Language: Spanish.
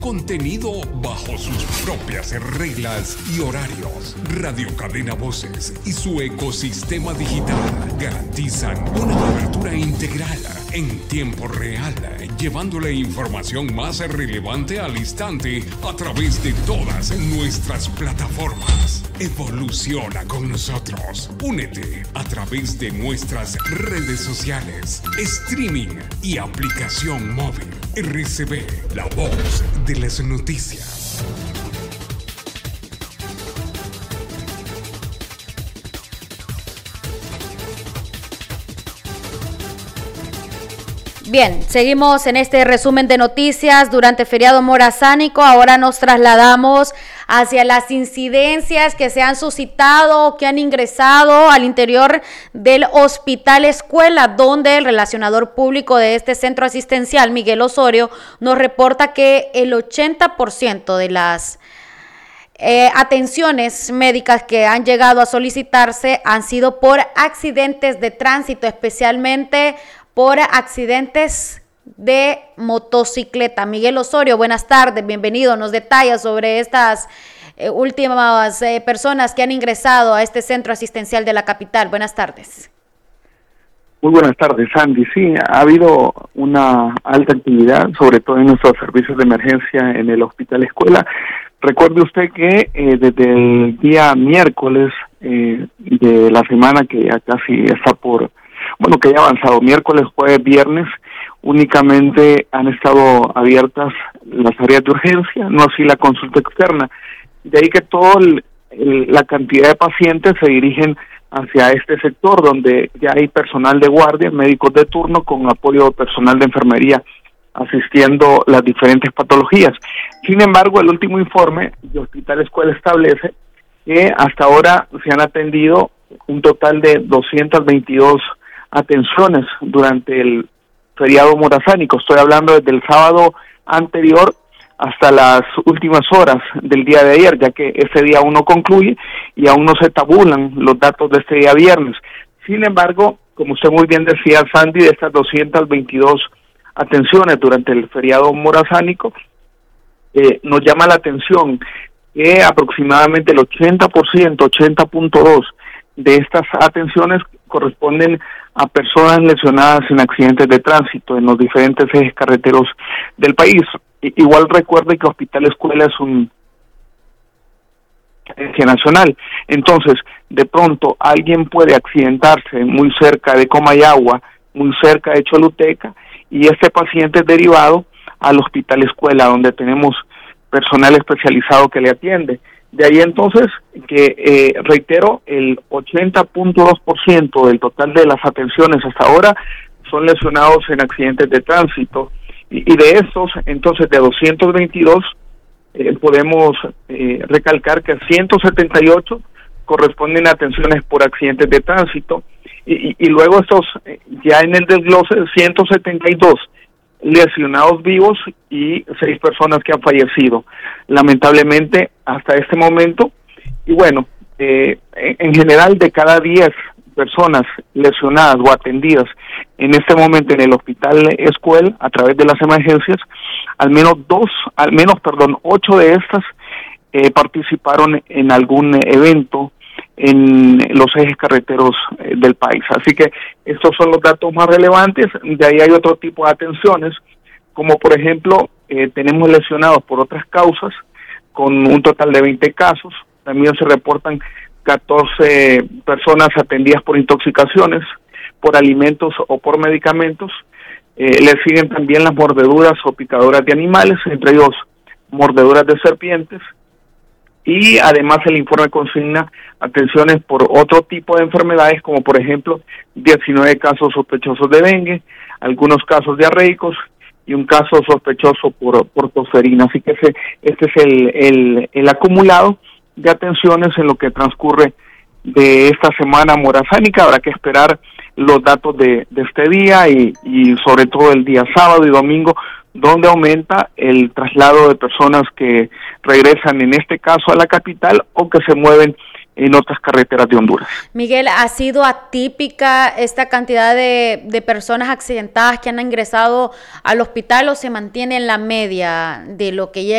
Contenido bajo sus propias reglas y horarios. Radio Cadena Voces y su ecosistema digital garantizan una cobertura integral en tiempo real, llevándole información más relevante al instante a través de todas nuestras plataformas. Evoluciona con nosotros. Únete a través de nuestras redes sociales, streaming y aplicación móvil. RCB, la voz de las noticias. Bien, seguimos en este resumen de noticias durante feriado morazánico. Ahora nos trasladamos hacia las incidencias que se han suscitado, que han ingresado al interior del Hospital Escuela, donde el relacionador público de este centro asistencial, Miguel Osorio, nos reporta que el 80% de las atenciones médicas que han llegado a solicitarse han sido por accidentes de tránsito, especialmente por accidentes de motocicleta. Miguel Osorio, buenas tardes, bienvenido. Nos detalla sobre estas últimas personas que han ingresado a este centro asistencial de la capital. Buenas tardes. Muy buenas tardes, Sandy. Sí, ha habido una alta actividad, sobre todo en nuestros servicios de emergencia en el Hospital Escuela. Recuerde usted que desde el día miércoles de la semana que ya casi está que ya ha avanzado, miércoles, jueves, viernes, únicamente han estado abiertas las áreas de urgencia, no así la consulta externa. De ahí que toda la cantidad de pacientes se dirigen hacia este sector, donde ya hay personal de guardia, médicos de turno, con apoyo personal de enfermería, asistiendo las diferentes patologías. Sin embargo, el último informe de Hospital Escuela establece que hasta ahora se han atendido un total de 222 atenciones durante el feriado morazánico. Estoy hablando desde el sábado anterior hasta las últimas horas del día de ayer, ya que ese día aún no concluye y aún no se tabulan los datos de este día viernes. Sin embargo, como usted muy bien decía, Sandy, de estas 222 atenciones durante el feriado morazánico, nos llama la atención que aproximadamente el 80%, 80.2% de estas atenciones corresponden a personas lesionadas en accidentes de tránsito en los diferentes ejes carreteros del país. Igual recuerde que Hospital Escuela es un eje nacional, entonces de pronto alguien puede accidentarse muy cerca de Comayagua, muy cerca de Choluteca, y este paciente es derivado al Hospital Escuela, donde tenemos personal especializado que le atiende. De ahí entonces que, reitero, el 80.2% del total de las atenciones hasta ahora son lesionados en accidentes de tránsito, y de estos, entonces, de 222, podemos recalcar que 178 corresponden a atenciones por accidentes de tránsito, y luego estos, ya en el desglose, 172 lesionados vivos y 6 personas que han fallecido, lamentablemente, hasta este momento. Y bueno, en general, de cada 10 personas lesionadas o atendidas en este momento en el Hospital Escuela a través de las emergencias, al menos 8 de estas participaron en algún evento en los ejes carreteros del país. Así que estos son los datos más relevantes. De ahí hay otro tipo de atenciones, como por ejemplo, tenemos lesionados por otras causas, con un total de 20 casos. También se reportan 14 personas atendidas por intoxicaciones, por alimentos o por medicamentos. Le siguen también las mordeduras o picaduras de animales, entre ellos mordeduras de serpientes. Y además el informe consigna atenciones por otro tipo de enfermedades, como por ejemplo 19 casos sospechosos de dengue, algunos casos diarreicos y un caso sospechoso por tosferina. Así que este es el acumulado de atenciones en lo que transcurre de esta semana morazánica. Habrá que esperar los datos de este día y sobre todo el día sábado y domingo, donde aumenta el traslado de personas que regresan, en este caso a la capital, o que se mueven en otras carreteras de Honduras. Miguel, ¿ha sido atípica esta cantidad de personas accidentadas que han ingresado al hospital o se mantiene en la media de lo que llega